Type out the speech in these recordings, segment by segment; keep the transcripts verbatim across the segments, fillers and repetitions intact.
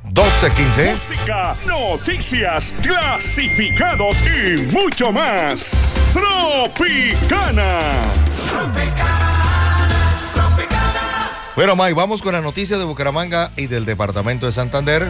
doce quince. Música, noticias, clasificados y mucho más. Tropicana. Tropicana, Tropicana. Bueno, Mike, vamos con la noticia de Bucaramanga y del departamento de Santander.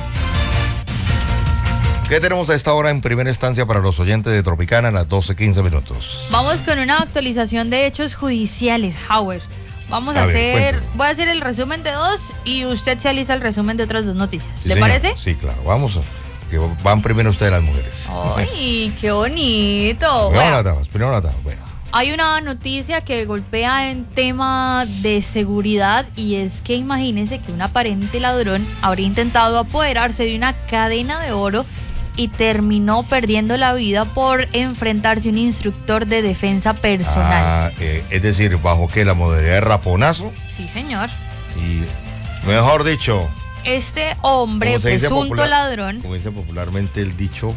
¿Qué tenemos a esta hora en primera instancia para los oyentes de Tropicana a las doce quince minutos? Vamos con una actualización de hechos judiciales, Howard. Vamos a, A ver, hacer, cuéntame. voy a hacer el resumen de dos y usted se alista el resumen de otras dos noticias. Sí, ¿Le señor. parece? Sí, claro, vamos. a- Que van primero ustedes las mujeres. ¡Ay, qué bonito! Primero Bueno, las damas, primero las damas. Bueno. hay una noticia que golpea en tema de seguridad y es que imagínense que un aparente ladrón habría intentado apoderarse de una cadena de oro y terminó perdiendo la vida por enfrentarse a un instructor de defensa personal. Ah, eh, es decir, bajo que la modalidad de raponazo Sí, señor. y, mejor dicho, Este hombre, como se dice presunto popular- ladrón, como dice popularmente el dicho,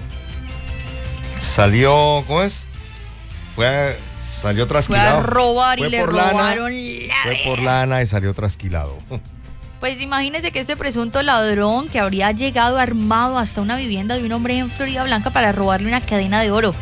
salió, ¿cómo es? Fue a- salió fue trasquilado. a robar y Fue le por lana, robaron la Fue por vida. lana y salió trasquilado. Pues imagínense que este presunto ladrón que habría llegado armado hasta una vivienda de un hombre en Florida Blanca para robarle una cadena de oro,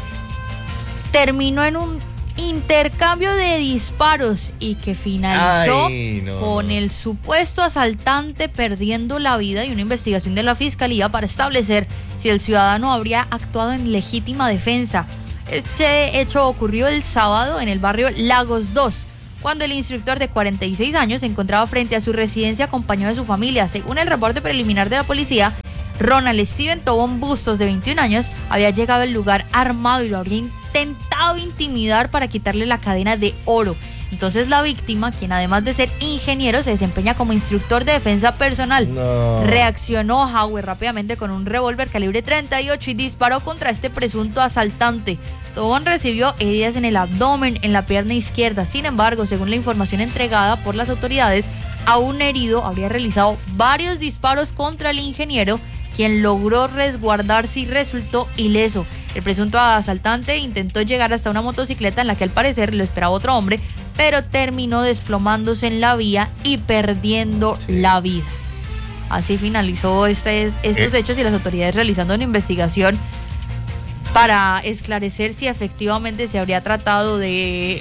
terminó en un intercambio de disparos y que finalizó Ay, no, con no. el supuesto asaltante perdiendo la vida y una investigación de la fiscalía para establecer si el ciudadano habría actuado en legítima defensa. Este hecho ocurrió el sábado en el barrio Lagos dos, cuando el instructor de cuarenta y seis años se encontraba frente a su residencia acompañado de su familia. Según el reporte preliminar de la policía, Ronald Steven Tobón Bustos, de veintiún años, había llegado al lugar armado y lo habría intentado intimidar para quitarle la cadena de oro. Entonces la víctima, quien además de ser ingeniero se desempeña como instructor de defensa personal, No. reaccionó Howard rápidamente con un revólver calibre treinta y ocho y disparó contra este presunto asaltante. Tobón recibió heridas en el abdomen, en la pierna izquierda. Sin embargo, según la información entregada por las autoridades, a un herido habría realizado varios disparos contra el ingeniero, quien logró resguardarse y resultó ileso. El presunto asaltante intentó llegar hasta una motocicleta en la que al parecer lo esperaba otro hombre, pero terminó desplomándose en la vía y perdiendo Sí. la vida. Así finalizó este, estos Eh. hechos y las autoridades realizando una investigación para esclarecer si efectivamente se habría tratado de,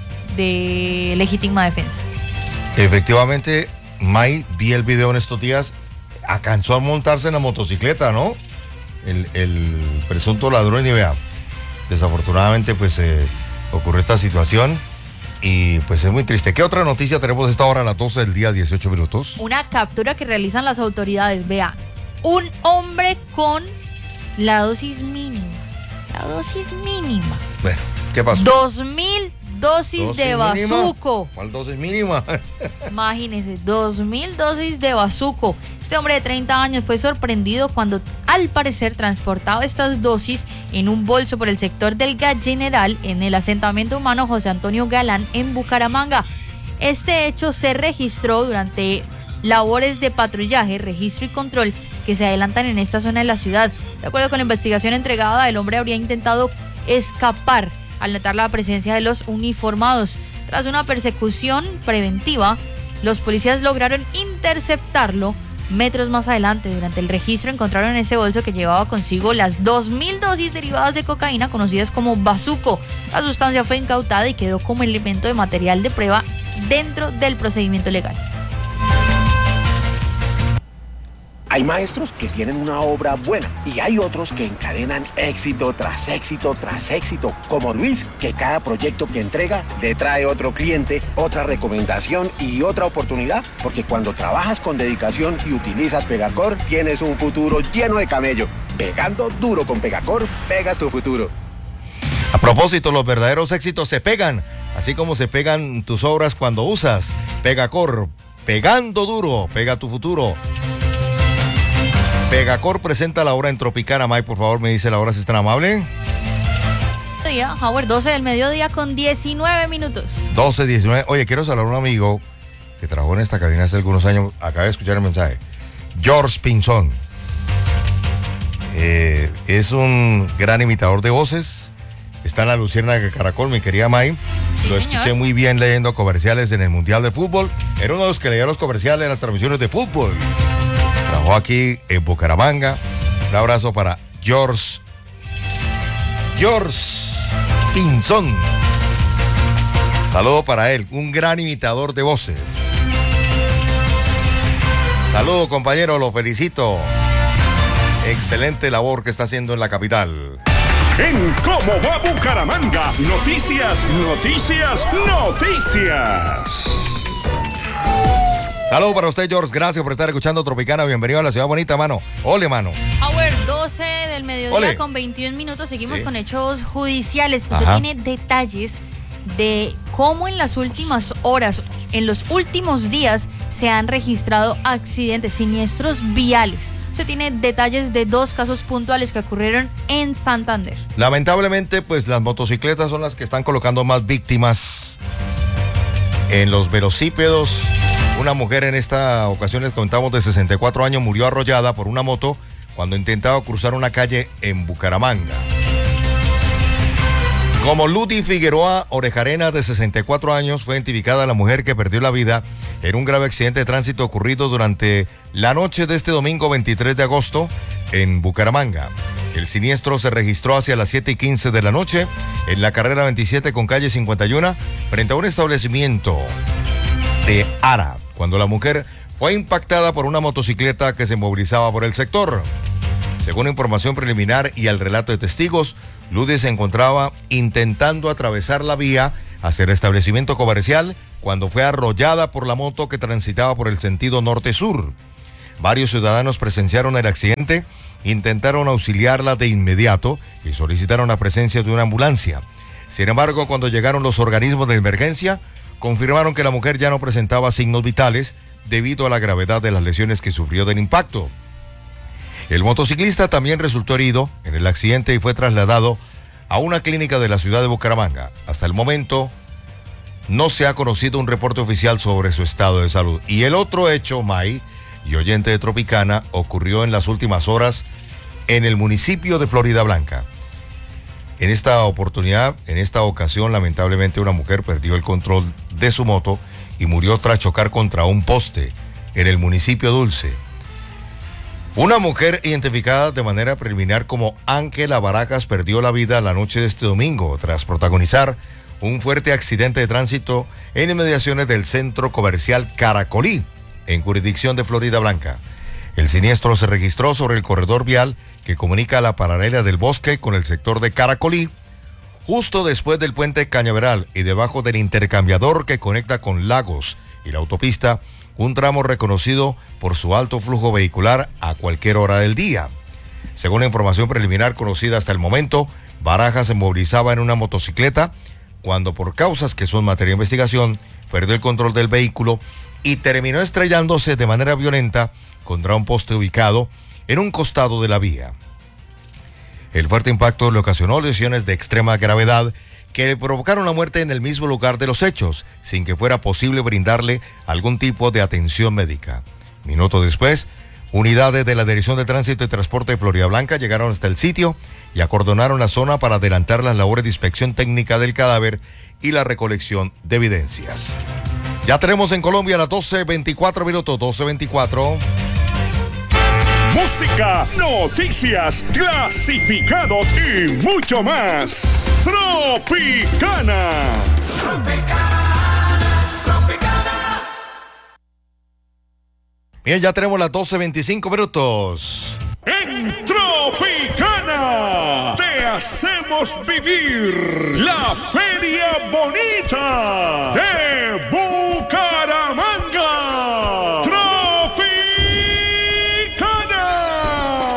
de legítima defensa. Efectivamente, May, vi el video en estos días, alcanzó a montarse en la motocicleta, ¿no? El, el presunto ladrón, y vea, desafortunadamente pues eh, ocurrió esta situación y pues es muy triste. ¿Qué otra noticia tenemos a esta hora a las doce del día, dieciocho minutos? Una captura que realizan las autoridades. Vea, un hombre con la dosis mínima. La dosis mínima. Bueno, ¿qué pasó? Dos mil dosis, ¿Dosis de mínima? bazuco. ¿Cuál dosis mínima? Imagínense, dos mil dosis de bazuco. Este hombre de treinta años fue sorprendido cuando al parecer transportaba estas dosis en un bolso por el sector del Gallineral en el asentamiento humano José Antonio Galán en Bucaramanga. Este hecho se registró durante labores de patrullaje, registro y control que se adelantan en esta zona de la ciudad. De acuerdo con la investigación entregada, el hombre habría intentado escapar al notar la presencia de los uniformados. Tras una persecución preventiva, los policías lograron interceptarlo. Metros más adelante, durante el registro, encontraron ese bolso que llevaba consigo las dos mil dosis derivadas de cocaína conocidas como bazuco. La sustancia fue incautada y quedó como elemento de material de prueba dentro del procedimiento legal. Hay maestros que tienen una obra buena y hay otros que encadenan éxito tras éxito tras éxito, como Luis, que cada proyecto que entrega le trae otro cliente, otra recomendación y otra oportunidad, porque cuando trabajas con dedicación y utilizas Pegacor, tienes un futuro lleno de camello. Pegando duro con Pegacor, pegas tu futuro. A propósito, los verdaderos éxitos se pegan, así como se pegan tus obras cuando usas Pegacor. Pegando duro, pega tu futuro. Pegacor presenta la hora en Tropicana. Mike, por favor, me dice la hora si es tan amable. Día, Howard, doce del mediodía con diecinueve minutos. doce, diecinueve. Oye, quiero saludar a un amigo que trabajó en esta cabina hace algunos años. Acabé de escuchar el mensaje. George Pinzón. Eh, es un gran imitador de voces. Está en la Luciérnaga de Caracol, mi querida May. Sí, Lo señor. escuché muy bien leyendo comerciales en el Mundial de Fútbol. Era uno de los que leía los comerciales en las transmisiones de fútbol. Trabajó aquí en Bucaramanga. Un abrazo para George. George Pinzón. Saludo para él, un gran imitador de voces. Saludo, compañero, lo felicito. Excelente labor que está haciendo en la capital. En Cómo va Bucaramanga, noticias, noticias, noticias. Saludos para usted, George. Gracias por estar escuchando Tropicana. Bienvenido a la ciudad bonita, mano. Ole, mano. Power doce del mediodía Ole. con veintiún minutos. Seguimos Sí. con hechos judiciales. Usted Ajá. tiene detalles de cómo en las últimas horas, en los últimos días, se han registrado accidentes, siniestros viales. Usted tiene detalles de dos casos puntuales que ocurrieron en Santander. Lamentablemente, pues las motocicletas son las que están colocando más víctimas en los velocípedos. Una mujer en esta ocasión, les contamos, de sesenta y cuatro años, murió arrollada por una moto cuando intentaba cruzar una calle en Bucaramanga. Como Ludy Figueroa Orejarena, de sesenta y cuatro años, fue identificada la mujer que perdió la vida en un grave accidente de tránsito ocurrido durante la noche de este domingo veintitrés de agosto en Bucaramanga. El siniestro se registró hacia las siete y quince de la noche en la carrera veintisiete con calle cincuenta y uno frente a un establecimiento de Ara, cuando la mujer fue impactada por una motocicleta que se movilizaba por el sector. Según información preliminar y al relato de testigos, Ludy se encontraba intentando atravesar la vía hacia el establecimiento comercial cuando fue arrollada por la moto que transitaba por el sentido norte-sur. Varios ciudadanos presenciaron el accidente, intentaron auxiliarla de inmediato y solicitaron la presencia de una ambulancia. Sin embargo, cuando llegaron los organismos de emergencia, confirmaron que la mujer ya no presentaba signos vitales debido a la gravedad de las lesiones que sufrió del impacto. El motociclista también resultó herido en el accidente y fue trasladado a una clínica de la ciudad de Bucaramanga. Hasta el momento no se ha conocido un reporte oficial sobre su estado de salud. Y el otro hecho, May y oyente de Tropicana, ocurrió en las últimas horas en el municipio de Florida Blanca. En esta oportunidad, en esta ocasión, lamentablemente una mujer perdió el control de su moto y murió tras chocar contra un poste en el municipio Dulce. Una mujer identificada de manera preliminar como Ángela Barajas perdió la vida la noche de este domingo tras protagonizar un fuerte accidente de tránsito en inmediaciones del centro comercial Caracolí, en jurisdicción de Florida Blanca. El siniestro se registró sobre el corredor vial que comunica la paralela del Bosque con el sector de Caracolí, justo después del puente Cañaveral y debajo del intercambiador que conecta con Lagos y la autopista, un tramo reconocido por su alto flujo vehicular a cualquier hora del día. Según la información preliminar conocida hasta el momento, Barajas se movilizaba en una motocicleta cuando, por causas que son materia de investigación, perdió el control del vehículo y terminó estrellándose de manera violenta contra un poste ubicado en un costado de la vía. El fuerte impacto le ocasionó lesiones de extrema gravedad que le provocaron la muerte en el mismo lugar de los hechos, sin que fuera posible brindarle algún tipo de atención médica. Minutos después, unidades de la Dirección de Tránsito y Transporte de Florida Blanca llegaron hasta el sitio y acordonaron la zona para adelantar las labores de inspección técnica del cadáver y la recolección de evidencias. Ya tenemos en Colombia las doce veinticuatro minutos, doce veinticuatro. Música, noticias, clasificados y mucho más. Tropicana. Bien, ya tenemos las doce veinticinco minutos. En Tropicana te hacemos vivir la feria bonita de Bucaramanga.